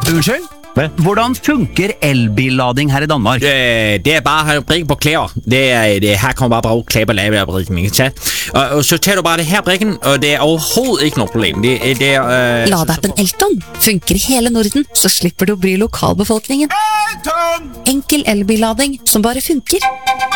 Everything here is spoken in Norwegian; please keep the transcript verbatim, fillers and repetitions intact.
Unnskyld? Hvad? Hvordan funker elbillading her i Danmark? Øh, det er bare at brikke på klæder. Det er, det, her kommer bare bruge klæder og lave brikken, ikke sant? Og, og så tager du bare det her brikken, og det er overhovedet ikke noe problem. Det, det er... Øh, Ladeappen Elton funker i hele Norden, så slipper du å bry lokalbefolkningen. Enkel elbillading som bare funker.